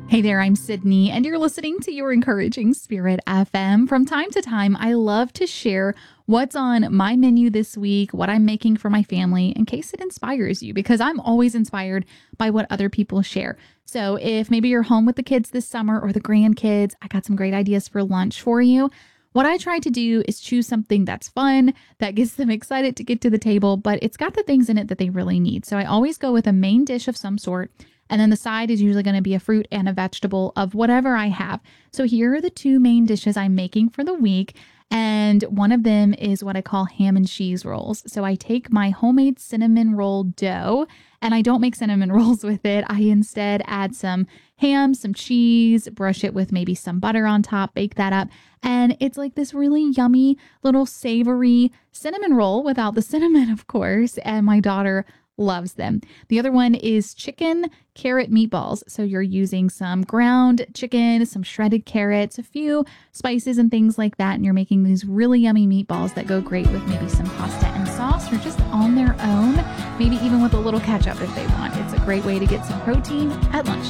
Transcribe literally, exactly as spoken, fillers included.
Hey there, I'm Sydney, and you're listening to Your Encouraging Spirit F M. From time to time, I love to share what's on my menu this week, what I'm making for my family, in case it inspires you, because I'm always inspired by what other people share. So if maybe you're home with the kids this summer or the grandkids, I got some great ideas for lunch for you. What I try to do is choose something that's fun, that gets them excited to get to the table, but it's got the things in it that they really need. So I always go with a main dish of some sort. And then the side is usually going to be a fruit and a vegetable of whatever I have. So here are the two main dishes I'm making for the week. And one of them is what I call ham and cheese rolls. So I take my homemade cinnamon roll dough, and I don't make cinnamon rolls with it. I instead add some ham, some cheese, brush it with maybe some butter on top, bake that up. And it's like this really yummy little savory cinnamon roll without the cinnamon, of course. And my daughter loves them. The other one is chicken carrot meatballs. So you're using some ground chicken, some shredded carrots, a few spices and things like that. And you're making these really yummy meatballs that go great with maybe some pasta and sauce, or just on their own, maybe even with a little ketchup if they want. It's a great way to get some protein at lunch.